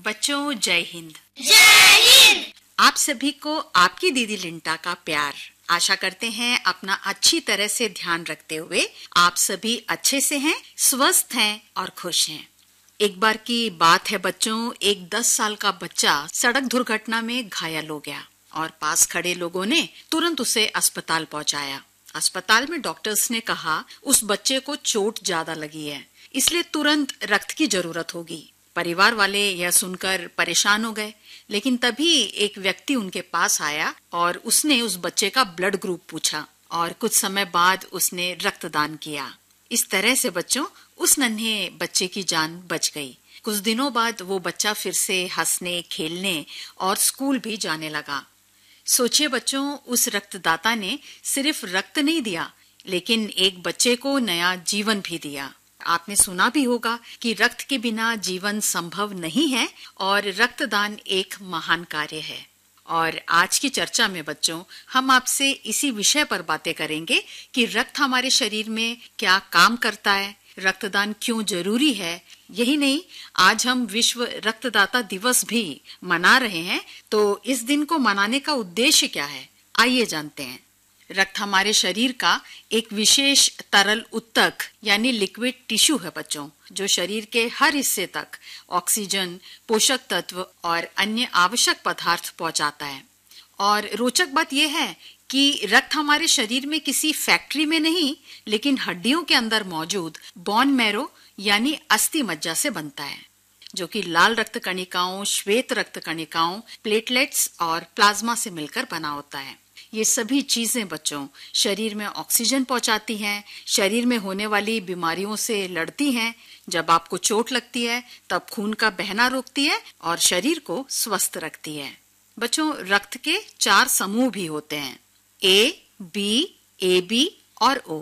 बच्चों जय हिंद। जय हिंद। आप सभी को आपकी दीदी लिंटा का प्यार। आशा करते हैं अपना अच्छी तरह से ध्यान रखते हुए आप सभी अच्छे से हैं, स्वस्थ हैं और खुश हैं। एक बार की बात है बच्चों, एक 10 साल का बच्चा सड़क दुर्घटना में घायल हो गया और पास खड़े लोगों ने तुरंत उसे अस्पताल पहुंचाया। अस्पताल में डॉक्टर्स ने कहा उस बच्चे को चोट ज्यादा लगी है, इसलिए तुरंत रक्त की जरूरत होगी। परिवार वाले यह सुनकर परेशान हो गए, लेकिन तभी एक व्यक्ति उनके पास आया और उसने उस बच्चे का ब्लड ग्रुप पूछा और कुछ समय बाद उसने रक्तदान किया। इस तरह से बच्चों उस नन्हे बच्चे की जान बच गई। कुछ दिनों बाद वो बच्चा फिर से हंसने, खेलने और स्कूल भी जाने लगा। सोचिए बच्चों, उस रक्तदाता ने सिर्फ रक्त नहीं दिया, लेकिन एक बच्चे को नया जीवन भी दिया। आपने सुना भी होगा कि रक्त के बिना जीवन संभव नहीं है और रक्तदान एक महान कार्य है। और आज की चर्चा में बच्चों हम आपसे इसी विषय पर बातें करेंगे कि रक्त हमारे शरीर में क्या काम करता है, रक्तदान क्यों जरूरी है। यही नहीं, आज हम विश्व रक्तदाता दिवस भी मना रहे हैं, तो इस दिन को मनाने का उद्देश्य क्या है, आइए जानते हैं। रक्त हमारे शरीर का एक विशेष तरल उत्तक यानी लिक्विड टिश्यू है बच्चों, जो शरीर के हर हिस्से तक ऑक्सीजन, पोषक तत्व और अन्य आवश्यक पदार्थ पहुंचाता है। और रोचक बात यह है कि रक्त हमारे शरीर में किसी फैक्ट्री में नहीं, लेकिन हड्डियों के अंदर मौजूद बोन मैरो यानी अस्थि मज्जा से बनता है, जो कि लाल रक्त कणिकाओं, श्वेत रक्त कणिकाओं, प्लेटलेट्स और प्लाज्मा से मिलकर बना होता है। ये सभी चीजें बच्चों शरीर में ऑक्सीजन पहुंचाती हैं, शरीर में होने वाली बीमारियों से लड़ती हैं। जब आपको चोट लगती है तब खून का बहना रोकती है और शरीर को स्वस्थ रखती है। बच्चों, रक्त के 4 समूह भी होते हैं, ए, बी, AB और O।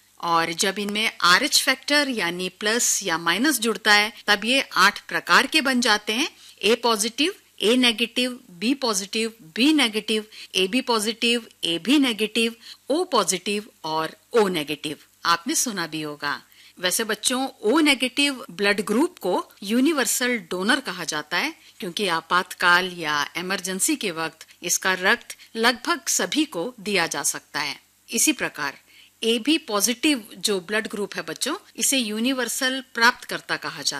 और जब इनमें RH फैक्टर यानी प्लस या माइनस जुड़ता है तब ये 8 प्रकार के बन जाते हैं। A positive, A negative, B positive, B negative, AB positive, AB negative, O positive और O नेगेटिव। आपने सुना भी होगा। वैसे बच्चों, O नेगेटिव ब्लड ग्रुप को यूनिवर्सल डोनर कहा जाता है, क्योंकि आपातकाल या इमरजेंसी के वक्त इसका रक्त लगभग सभी को दिया जा सकता है। इसी प्रकार AB पॉजिटिव जो ब्लड ग्रुप है बच्चों, इसे यूनिवर्सल प्राप्तकर्ता कहा जाता है।